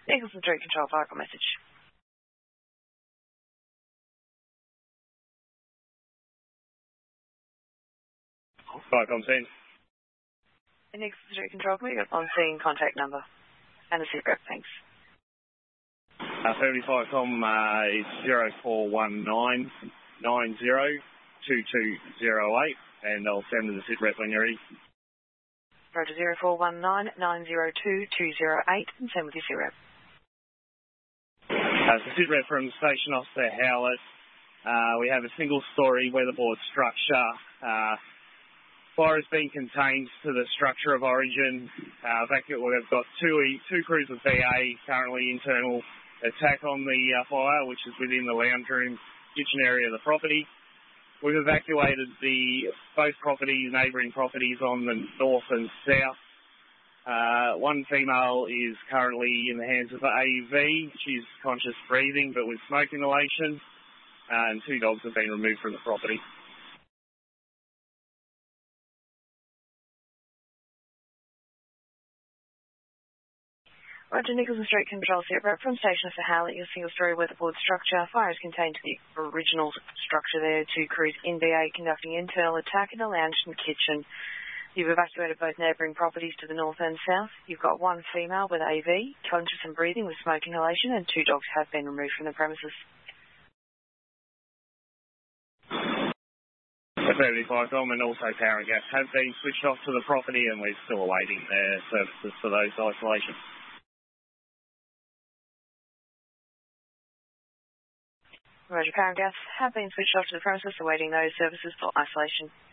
Nicholson Street Control, fire message. Viacom scene. Nicholson Street Control, can we get on scene contact number and the sit rep, thanks. 35Com is 0419 902208, and I'll send to the sit rep when you're ready. Roger 0419 902208 and send with your sit rep. The sit rep from Station Officer Howlett. We have a single-storey weatherboard structure. Fire has been contained to the structure of origin. We've got two crews of BA currently internal attack on the fire, which is within the lounge room kitchen area of the property. We've evacuated both neighbouring properties on the north and south. One female is currently in the hands of the AUV. She's conscious breathing but with smoke inhalation, and 2 dogs have been removed from the property. Roger Nicholson Street Control sit rep from Station for Howlett, your single-storey weatherboard structure. Fire is contained to the original structure there. 2 crews in BA conducting internal attack in the lounge and kitchen. You've evacuated both neighbouring properties to the north and south. You've got 1 female with AV, conscious and breathing with smoke inhalation, and 2 dogs have been removed from the premises. Affirmative, Viacom, and also power and gas have been switched off to the property, and we're still awaiting their services for those isolations. Roger, power and gas have been switched off to the premises, awaiting those services for isolation.